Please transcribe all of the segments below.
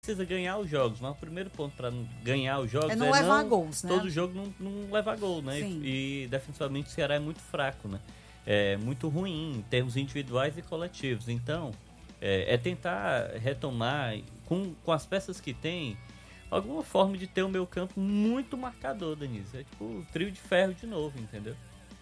precisa ganhar os jogos, mas o primeiro ponto para ganhar os jogos não levar gols, né? Todo jogo não leva gol, né? Sim. E defensivamente o Ceará é muito fraco, né? É muito ruim em termos individuais e coletivos. Então, é tentar retomar com as peças que tem alguma forma de ter o meio campo muito marcador, Denise. É tipo o trio de ferro de novo, entendeu?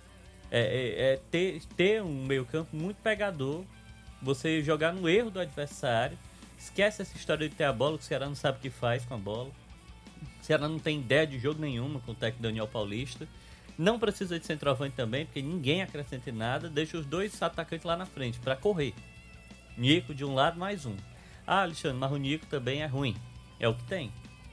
Ter um meio campo muito pegador, você jogar no erro do adversário. Esquece essa história de ter a bola, que o Ceará não sabe o que faz com a bola. O Ceará não tem ideia de jogo nenhuma com o técnico Daniel Paulista. Não precisa de centroavante também, porque ninguém acrescenta em nada. Deixa os dois atacantes lá na frente para correr. Nico de um lado, mais um. Ah, Alexandre, mas o Nico também é ruim. É o que tem.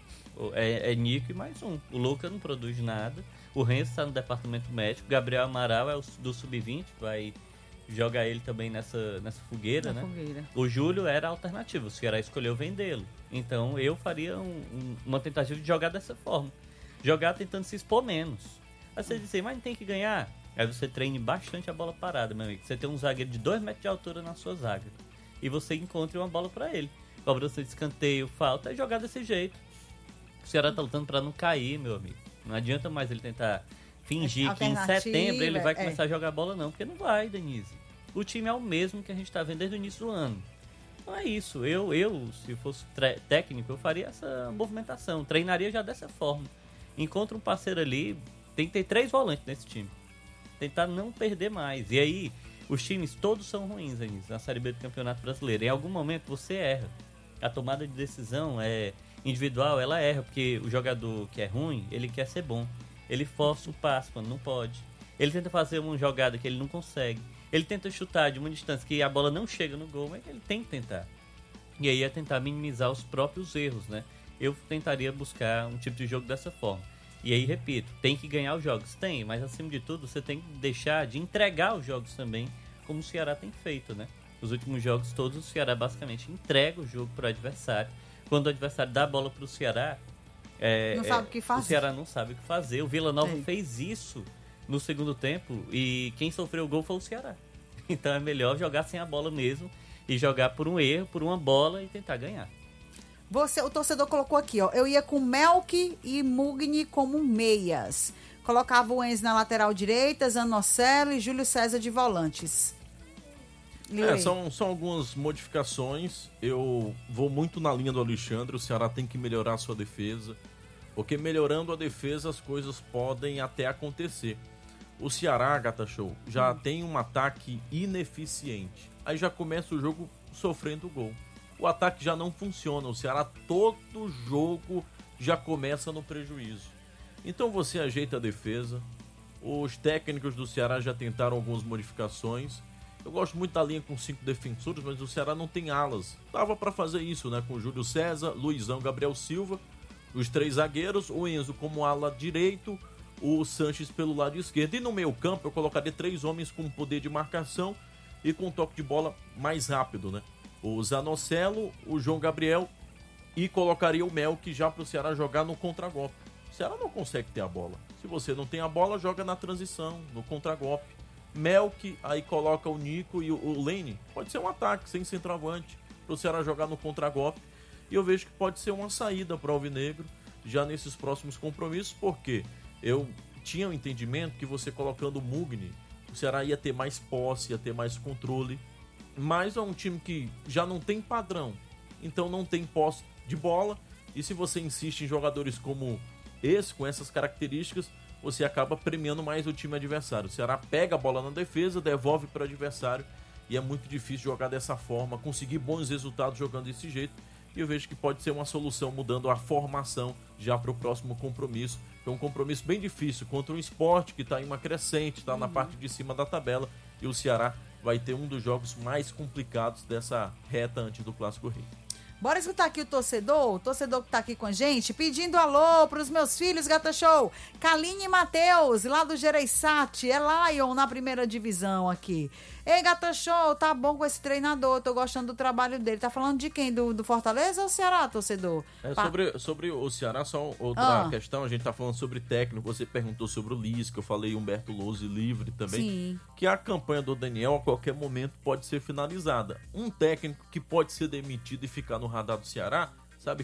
É Nico e mais um. O Lucas não produz nada. O Renzo está no departamento médico. Gabriel Amaral é o do Sub-20, vai jogar ele também nessa fogueira, né? Fogueira. O Júlio era a alternativa, o Ceará escolheu vendê-lo. Então eu faria uma tentativa de jogar dessa forma. Jogar tentando se expor menos. Aí você diz assim, mas não tem que ganhar. Aí você treine bastante a bola parada, meu amigo. Você tem um zagueiro de 2 metros de altura na sua zaga. E você encontre uma bola pra ele. Cobrança de escanteio, falta, é jogar desse jeito. O Ceará tá lutando pra não cair, meu amigo. Não adianta mais ele tentar fingir que em setembro ele vai começar a jogar bola, não. Porque não vai, Denise. O time é o mesmo que a gente tá vendo desde o início do ano. Então é isso. Eu se fosse técnico, eu faria essa movimentação. Treinaria já dessa forma. Encontra um parceiro ali. Tem que ter 3 volantes nesse time. Tentar não perder mais. E aí, os times todos são ruins, Denise, na Série B do Campeonato Brasileiro. Em algum momento você erra. A tomada de decisão individual, ela erra. Porque o jogador que é ruim, ele quer ser bom. Ele força o passe quando não pode. Ele tenta fazer uma jogada que ele não consegue. Ele tenta chutar de uma distância que a bola não chega no gol, mas ele tem que tentar. E aí é tentar minimizar os próprios erros, né? Eu tentaria buscar um tipo de jogo dessa forma. E aí, repito, tem que ganhar os jogos? Tem, mas acima de tudo você tem que deixar de entregar os jogos também, como o Ceará tem feito, né? Os últimos jogos todos, o Ceará basicamente entrega o jogo para o adversário. Quando o adversário dá a bola para o Ceará, não sabe o que fazer. O Ceará não sabe o que fazer. O Vila Nova fez isso no segundo tempo e quem sofreu o gol foi o Ceará. Então é melhor jogar sem a bola mesmo e jogar por um erro, por uma bola e tentar ganhar. O torcedor colocou aqui, ó. Eu ia com Melk e Mugni como meias. Colocava o Enzo na lateral direita, Zanocelo e Júlio César de volantes. São algumas modificações. Eu vou muito na linha do Alexandre. O Ceará tem que melhorar a sua defesa, porque melhorando a defesa as coisas podem até acontecer. O Ceará, Gata Show, já tem um ataque ineficiente. Aí já começa o jogo sofrendo gol. O ataque já não funciona. O Ceará, todo jogo, já começa no prejuízo. Então você ajeita a defesa. Os técnicos do Ceará já tentaram algumas modificações. Eu gosto muito da linha com 5 defensores, mas o Ceará não tem alas. Dava para fazer isso, né? Com o Júlio César, Luizão, Gabriel Silva, os 3 zagueiros, o Enzo como ala direito, o Sanches pelo lado esquerdo. E no meio campo eu colocaria 3 homens com poder de marcação e com toque de bola mais rápido, né? O Zanocelo, o João Gabriel e colocaria o Melk já para o Ceará jogar no contragolpe. O Ceará não consegue ter a bola. Se você não tem a bola, joga na transição, no contragolpe. Melk, aí coloca o Nico e o Lene. Pode ser um ataque sem centroavante para o Ceará jogar no contragolpe. E eu vejo que pode ser uma saída para o Alvinegro já nesses próximos compromissos, porque eu tinha o entendimento que você colocando o Mugni, o Ceará ia ter mais posse, ia ter mais controle. Mas é um time que já não tem padrão, então não tem posse de bola. E se você insiste em jogadores como esse, com essas características, você acaba premiando mais o time adversário. O Ceará pega a bola na defesa, devolve para o adversário e é muito difícil jogar dessa forma, conseguir bons resultados jogando desse jeito. E eu vejo que pode ser uma solução mudando a formação já para o próximo compromisso. É um compromisso bem difícil contra um Sport que está em uma crescente, está na parte de cima da tabela, e o Ceará vai ter um dos jogos mais complicados dessa reta antes do Clássico Rei. Bora escutar aqui o torcedor que tá aqui com a gente, pedindo alô pros meus filhos, Gata Show. Kaline e Matheus, lá do Gereissati, é Lion na primeira divisão aqui. Ei, Gata Show, tá bom com esse treinador, tô gostando do trabalho dele. Tá falando de quem? Do Fortaleza ou Ceará, torcedor? Sobre o Ceará, só outra questão, a gente tá falando sobre técnico, você perguntou sobre o Lisca, eu falei Humberto Lousi livre também. Sim. Que a campanha do Daniel a qualquer momento pode ser finalizada. Um técnico que pode ser demitido e ficar no radar do Ceará